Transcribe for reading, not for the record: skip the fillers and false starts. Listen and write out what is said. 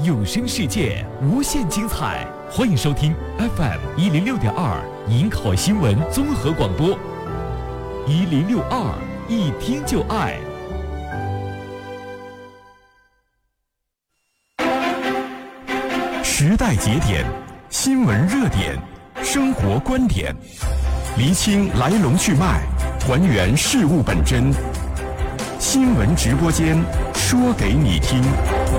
有声世界，无限精彩。欢迎收听 FM106.2营口新闻综合广播，1062一听就爱。时代节点，新闻热点，生活观点，厘清来龙去脉，还原事物本真。新闻直播间，说给你听。